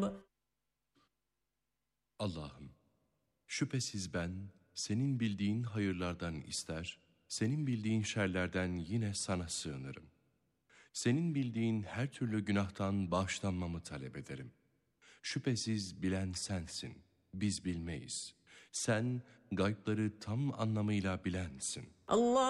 Allah'ım, şüphesiz ben senin bildiğin hayırlardan ister, senin bildiğin şerlerden yine sana sığınırım. Senin bildiğin her türlü günahtan bağışlanmamı talep ederim. Şüphesiz bilen sensin, biz bilmeyiz. Sen gaybları tam anlamıyla bilensin. Allah